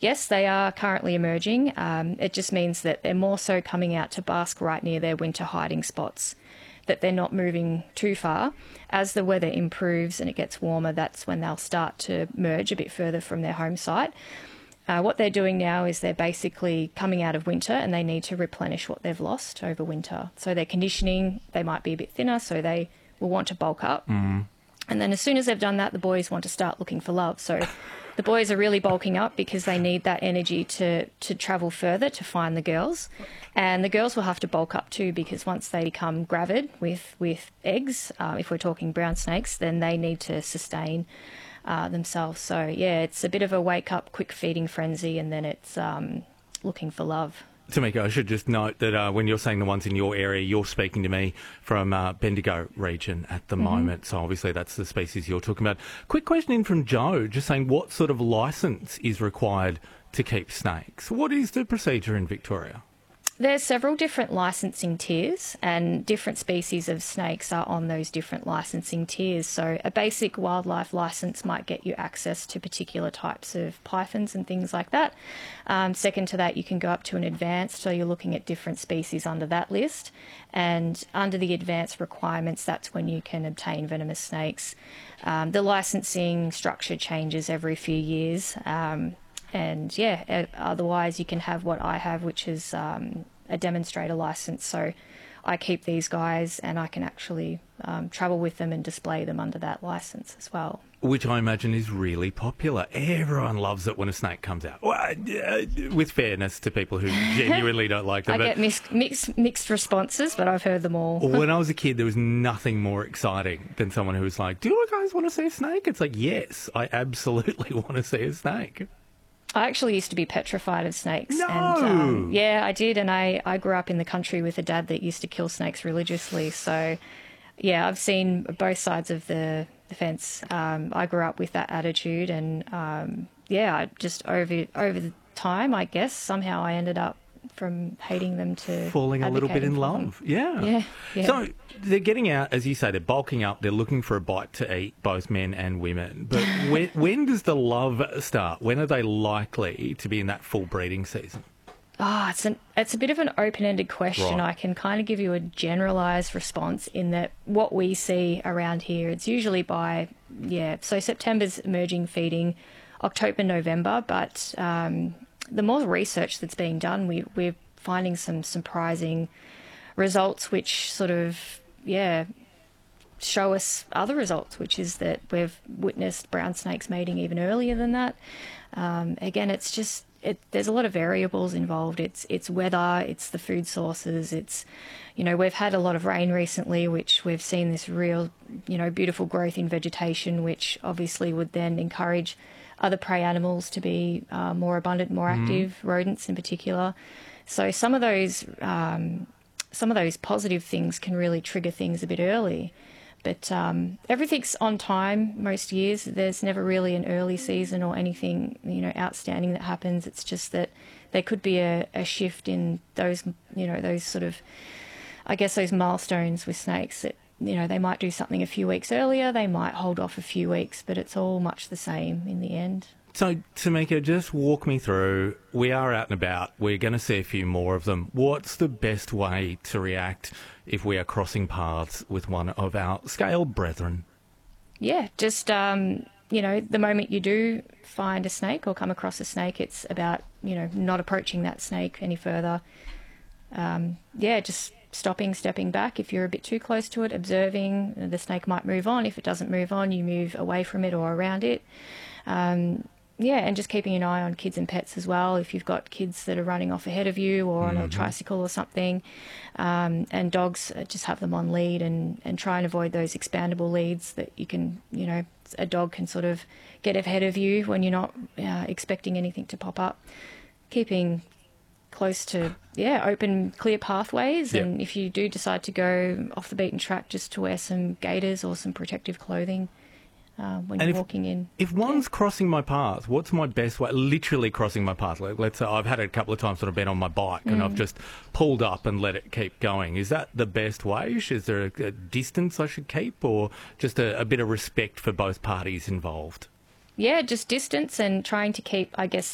Yes, they are currently emerging. It just means that they're more so coming out to bask right near their winter hiding spots, that they're not moving too far. As the weather improves and it gets warmer, that's when they'll start to merge a bit further from their home site. What they're doing now is they're basically coming out of winter and they need to replenish what they've lost over winter. So their conditioning, they might be a bit thinner, so they will want to bulk up. And then as soon as they've done that, the boys want to start looking for love. So the boys are really bulking up because they need that energy to travel further to find the girls. And the girls will have to bulk up too, because once they become gravid with eggs, if we're talking brown snakes, then they need to sustain themselves. So, yeah, it's a bit of a wake-up, quick feeding frenzy, and then it's looking for love. Tamika, I should just note that when you're saying the ones in your area, you're speaking to me from Bendigo region at the moment. So obviously that's the species you're talking about. Quick question in from Joe, just saying what sort of licence is required to keep snakes? What is the procedure in Victoria? There's several different licensing tiers, and different species of snakes are on those different licensing tiers. So a basic wildlife licence might get you access to particular types of pythons and things like that. Second to that, you can go up to an advanced, so you're looking at different species under that list. And under the advanced requirements, that's when you can obtain venomous snakes. The licensing structure changes every few years. And yeah, otherwise you can have what I have, which is a demonstrator license. So I keep these guys and I can actually travel with them and display them under that license as well. Which I imagine is really popular. Everyone loves it when a snake comes out. Well, with fairness to people who genuinely don't like them. I get mixed responses, but I've heard them all. When I was a kid, there was nothing more exciting than someone who was like, do you guys want to see a snake? It's like, yes, I absolutely want to see a snake. I actually used to be petrified of snakes. No! And, yeah, I did. And I grew up in the country with a dad that used to kill snakes religiously. So, yeah, I've seen both sides of the fence. I grew up with that attitude. And, yeah, I just over the time, I guess, somehow I ended up from hating them to falling a little bit in love. Yeah. So they're getting out, as you say, they're bulking up, they're looking for a bite to eat, both men and women. But when does the love start? When are they likely to be in that full breeding season? It's a bit of an open-ended question. Right. I can kind of give you a generalised response in that what we see around here, it's usually by, so September's emerging feeding, October, November, but the more research that's being done, we're finding some surprising results which sort of, show us other results, which is that we've witnessed brown snakes mating even earlier than that. Again, it's just, there's a lot of variables involved. It's weather, it's the food sources, it's, we've had a lot of rain recently, which we've seen this real, beautiful growth in vegetation, which obviously would then encourage other prey animals to be more abundant, more active, rodents in particular. So some of those positive things can really trigger things a bit early. But everything's on time most years. There's never really an early season or anything, outstanding that happens. It's just that there could be a shift in those, those sort of, I guess, those milestones with snakes that, they might do something a few weeks earlier, they might hold off a few weeks, but it's all much the same in the end. So, Tamika, just walk me through. We are out and about. We're going to see a few more of them. What's the best way to react if we are crossing paths with one of our scale brethren? Yeah, just, the moment you do find a snake or come across a snake, it's about, not approaching that snake any further. Just stopping, stepping back. If you're a bit too close to it, observing, the snake might move on. If it doesn't move on, you move away from it or around it. And just keeping an eye on kids and pets as well. If you've got kids that are running off ahead of you or on a tricycle or something, and dogs, just have them on lead and try and avoid those expandable leads that you can, a dog can sort of get ahead of you when you're not expecting anything to pop up. Keeping close to, open, clear pathways. Yep. And if you do decide to go off the beaten track, just to wear some gaiters or some protective clothing when you're walking in. If one's crossing my path, what's my best way? Literally crossing my path. Let's say I've had it a couple of times when I've been on my bike and I've just pulled up and let it keep going. Is that the best way? Is there a distance I should keep, or just a bit of respect for both parties involved? Yeah, just distance and trying to keep,